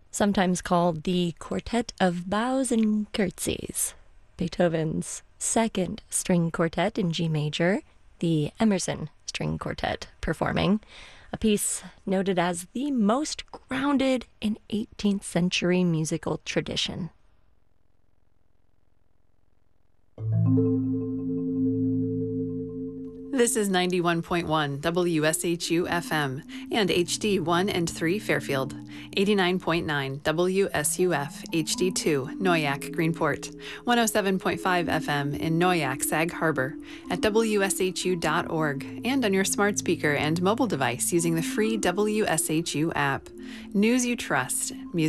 sometimes called the Quartet of Bows and Curtsies, Beethoven's second string quartet in G major, the Emerson String Quartet performing, a piece noted as the most grounded in 18th century musical tradition. This is 91.1 WSHU FM and HD1 and 3 Fairfield, 89.9 WSUF HD2 Noyak Greenport, 107.5 FM in Noyak Sag Harbor, at WSHU.org, and on your smart speaker and mobile device using the free WSHU app. News you trust. Music